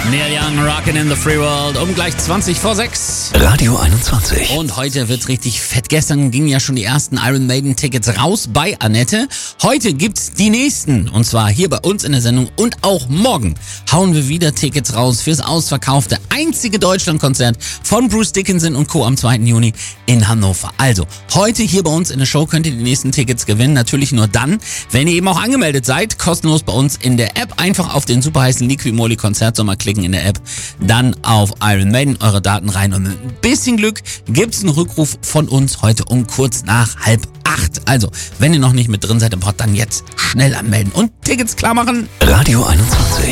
Neil Young, Rockin' in the Free World, um gleich 20 vor 6. Radio 21. Und heute wird's richtig fett. Gestern gingen ja schon die ersten Iron Maiden Tickets raus bei Annette. Heute gibt's die nächsten. Und zwar hier bei uns in der Sendung. Und auch morgen hauen wir wieder Tickets raus fürs ausverkaufte einzige Deutschlandkonzert von Bruce Dickinson und Co. am 2. Juni in Hannover. Also, heute hier bei uns in der Show könnt ihr die nächsten Tickets gewinnen. Natürlich nur dann, wenn ihr eben auch angemeldet seid. Kostenlos bei uns in der App. Einfach auf den super heißen Liquimoli Konzertsommer klicken in der App. Dann auf Iron Maiden eure Daten rein. Und mit ein bisschen Glück gibt's einen Rückruf von uns heute um kurz nach 7:30. Also, wenn ihr noch nicht mit drin seid im Pod, dann jetzt schnell anmelden und Tickets klar machen. Radio 21.